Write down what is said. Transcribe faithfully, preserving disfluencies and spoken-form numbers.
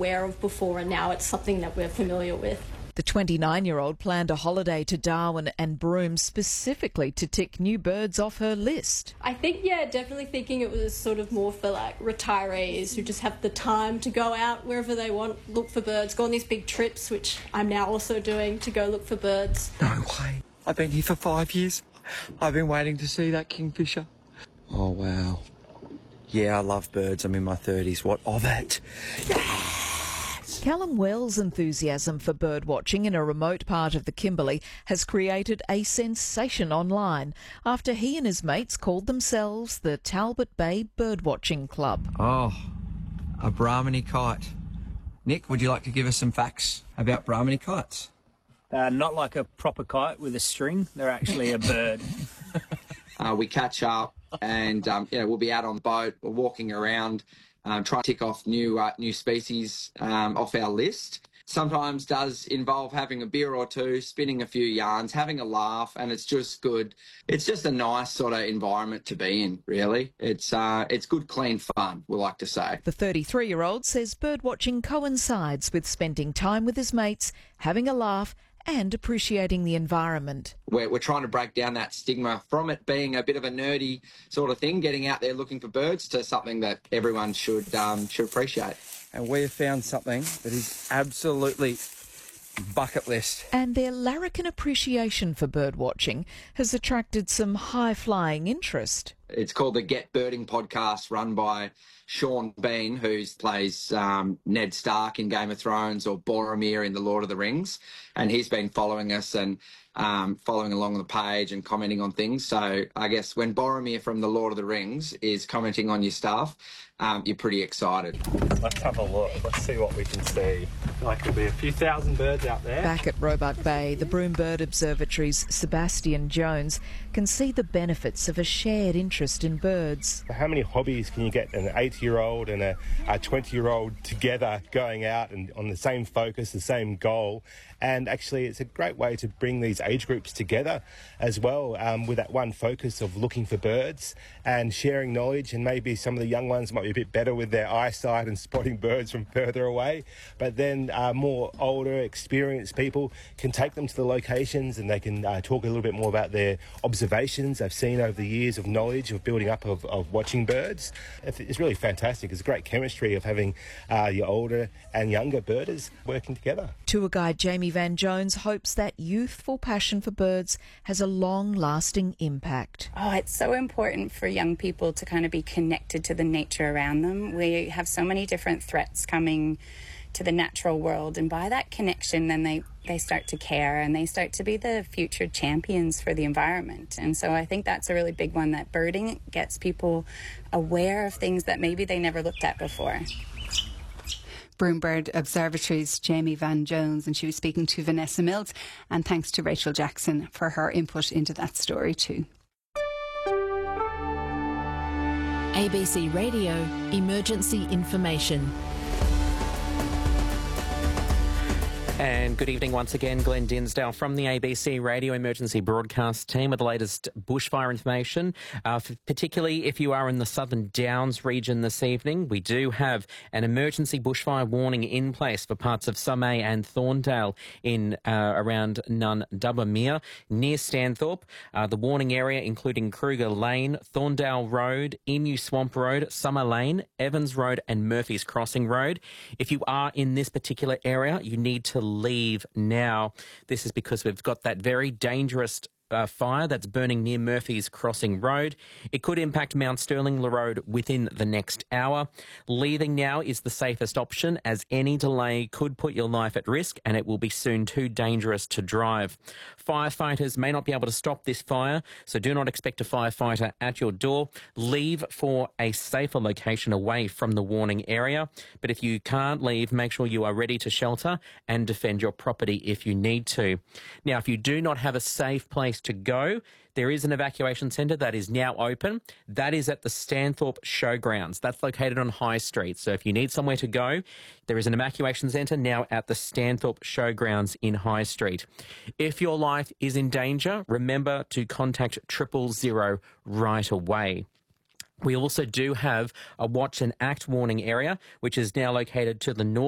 aware of before, and now it's something that we're familiar with. The twenty-nine-year-old planned a holiday to Darwin and Broome specifically to tick new birds off her list. I think, yeah, definitely thinking it was sort of more for like retirees who just have the time to go out wherever they want, look for birds, go on these big trips, which I'm now also doing, to go look for birds. No way. I've been here for five years. I've been waiting to see that kingfisher. Oh, wow. Yeah, I love birds. I'm in my thirties. What of it? Yeah! Callum Wells' enthusiasm for birdwatching in a remote part of the Kimberley has created a sensation online after he and his mates called themselves the Talbot Bay Birdwatching Club. Oh, a Brahminy kite. Nick, would you like to give us some facts about Brahminy kites? Uh, not like a proper kite with a string. They're actually a bird. uh, we catch up and um, you know, we'll be out on the boat or walking around, um, trying to tick off new uh, new species um, off our list. Sometimes does involve having a beer or two, spinning a few yarns, having a laugh, and it's just good. It's just a nice sort of environment to be in, really. It's uh, it's good, clean fun, we like to say. The thirty-three-year-old says birdwatching coincides with spending time with his mates, having a laugh and appreciating the environment. We're, we're trying to break down that stigma from it being a bit of a nerdy sort of thing, getting out there looking for birds, to something that everyone should um, should appreciate. And we have found something that is absolutely bucket list. And their larrikin appreciation for birdwatching has attracted some high-flying interest. It's called the Get Birding podcast, run by Sean Bean, who plays um, Ned Stark in Game of Thrones or Boromir in The Lord of the Rings. And he's been following us and um, following along the page and commenting on things. So I guess when Boromir from The Lord of the Rings is commenting on your stuff, um, you're pretty excited. Let's have a look. Let's see what we can see. I feel like there'll be a few thousand birds out there. Back at Roebuck Bay, the Broome Bird Observatory's Sebastian Jones can see the benefits of a shared interest in birds. How many hobbies can you get an eighty-year-old and a, a twenty-year-old together going out and on the same focus, the same goal? And actually, it's a great way to bring these age groups together as well, um, with that one focus of looking for birds and sharing knowledge. And maybe some of the young ones might be a bit better with their eyesight and spotting birds from further away. But then uh, more older, experienced people can take them to the locations and they can uh, talk a little bit more about their observations they've seen over the years of knowledge of building up of, of watching birds. It's really fantastic. It's a great chemistry of having uh, your older and younger birders working together. Tour guide Jamie Van Jones hopes that youthful passion for birds has a long-lasting impact. Oh, it's so important for young people to kind of be connected to the nature around them. We have so many different threats coming to the natural world, and by that connection then they, they start to care and they start to be the future champions for the environment. And so I think that's a really big one, that birding gets people aware of things that maybe they never looked at before. Broome Bird Observatory's Jamie Van Jones, and she was speaking to Vanessa Mills, and thanks to Rachel Jackson for her input into that story too. A B C Radio Emergency Information. And good evening once again, Glenn Dinsdale from the A B C Radio Emergency Broadcast team with the latest bushfire information. Uh, particularly if you are in the Southern Downs region this evening, we do have an emergency bushfire warning in place for parts of Sumay and Thorndale in uh, around Nundubbamere near Stanthorpe. Uh, the warning area including Kruger Lane, Thorndale Road, Emu Swamp Road, Summer Lane, Evans Road and Murphy's Crossing Road. If you are in this particular area, you need to leave now. This is because we've got that very dangerous Uh, fire that's burning near Murphy's Crossing Road. It could impact Mount Sterling Road within the next hour. Leaving now is the safest option, as any delay could put your life at risk and it will be soon too dangerous to drive. Firefighters may not be able to stop this fire, so do not expect a firefighter at your door. Leave for a safer location away from the warning area. But if you can't leave, make sure you are ready to shelter and defend your property if you need to. Now, if you do not have a safe place to go, there is an evacuation centre that is now open. That is at the Stanthorpe Showgrounds. That's located on High Street. So if you need somewhere to go, there is an evacuation centre now at the Stanthorpe Showgrounds in High Street. If your life is in danger, remember to contact triple zero right away. We also do have a watch and act warning area, which is now located to the north